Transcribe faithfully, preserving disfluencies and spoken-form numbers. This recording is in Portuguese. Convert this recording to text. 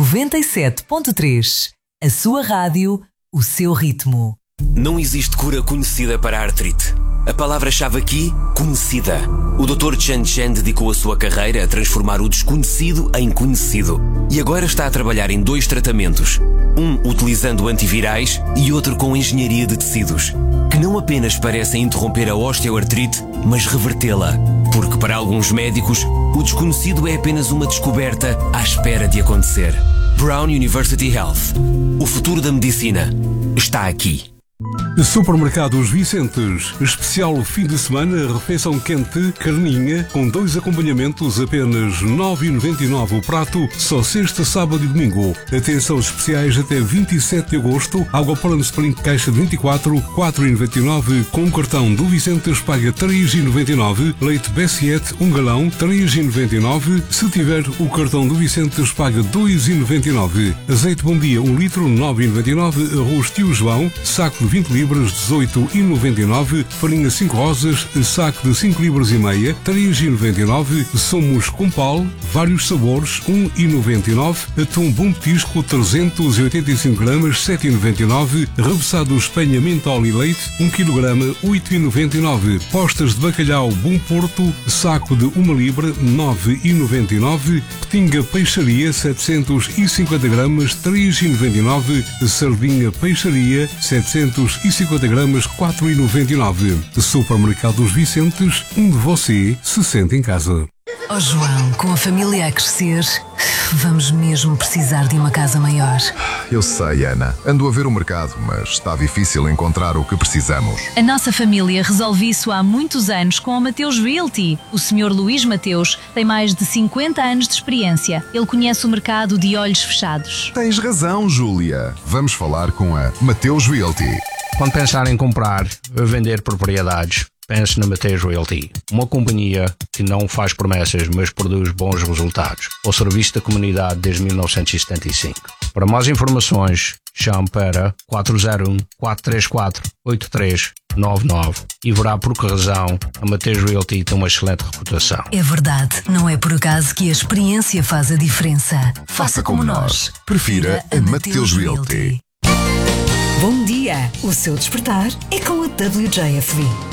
noventa e sete ponto três. A sua rádio, o seu ritmo. Não existe cura conhecida para a artrite. A palavra-chave aqui, conhecida. O doutor Chan Chan dedicou a sua carreira a transformar o desconhecido em conhecido. E agora está a trabalhar em dois tratamentos. Um utilizando antivirais e outro com engenharia de tecidos, que não apenas parecem interromper a osteoartrite, mas revertê-la. Porque para alguns médicos, o desconhecido é apenas uma descoberta à espera de acontecer. Brown University Health. O futuro da medicina está aqui. Supermercados Vicentes, especial fim de semana, refeição quente, carninha, com dois acompanhamentos, apenas nove reais e noventa e nove centavos o prato, só sexta, sábado e domingo. Atenção especiais até vinte e sete de agosto, água Poland Spring caixa de vinte e quatro, quatro reais e noventa e nove centavos, com o cartão do Vicentes paga três reais e noventa e nove centavos, leite Bessiette, um galão, três reais e noventa e nove centavos, se tiver o cartão do Vicentes paga dois reais e noventa e nove centavos, azeite Bom Dia, um litro, nove reais e noventa e nove centavos, arroz Tio João, saco de vinte libras, dezoito reais e noventa e nove centavos, farinha cinco rosas, saco de cinco libras e meia, três reais e noventa e nove centavos, somos Compal, vários sabores, um real e noventa e nove centavos, atum Bom Petisco, trezentos e oitenta e cinco gramas, sete reais e noventa e nove centavos, revessado Espanha Mentol e Leite, um quilograma, oito reais e noventa e nove centavos, postas de bacalhau Bom Porto, saco de uma libra, nove reais e noventa e nove centavos, petinga Peixaria, setecentos e cinquenta gramas, três reais e noventa e nove centavos, sardinha Peixaria, setecentos e cinquenta gramas, quatro reais e noventa e nove centavos. Supermercados Vicentes, onde você se sente em casa. Oh João, com a família a crescer, vamos mesmo precisar de uma casa maior. Eu sei, Ana. Ando a ver o mercado, mas está difícil encontrar o que precisamos. A nossa família resolve isso há muitos anos com a Mateus Realty. O senhor Luís Mateus tem mais de cinquenta anos de experiência. Ele conhece o mercado de olhos fechados. Tens razão, Júlia. Vamos falar com a Mateus Realty. Quando pensar em comprar ou vender propriedades, pense na Mateus Realty, uma companhia que não faz promessas, mas produz bons resultados. O serviço da comunidade desde mil novecentos e setenta e cinco. Para mais informações, chame para quatro zero um, quatro três quatro, oito três nove nove e verá por que razão a Mateus Realty tem uma excelente reputação. É verdade, não é por acaso que a experiência faz a diferença. Faça, Faça como nós. Prefira a Mateus Realty. Bom dia! O seu despertar é com a W J F V.